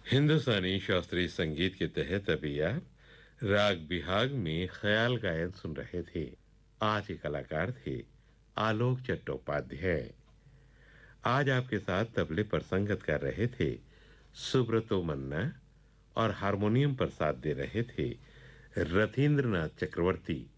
हिंदुस्तानी शास्त्रीय संगीत के तहत अभी आप राग बिहाग में ख्याल गायन सुन रहे थे। आज के कलाकार थे आलोक चट्टोपाध्याय। आज आपके साथ तबले पर संगत कर रहे थे सुब्रतो मन्ना और हारमोनियम पर साथ दे रहे थे रथींद्रनाथ चक्रवर्ती।